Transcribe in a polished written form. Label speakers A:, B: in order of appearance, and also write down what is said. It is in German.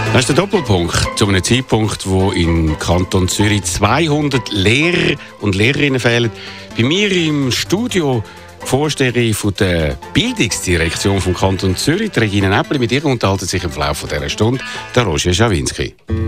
A: Das ist der Doppelpunkt zu einem Zeitpunkt, wo im Kanton Zürich 200 Lehrer und Lehrerinnen fehlen. Bei mir im Studio die Vorsteherin von der Bildungsdirektion vom Kanton Zürich, Regina Näppli. Mit ihr unterhalten sich im Verlauf dieser Stunde der Roger Schawinski.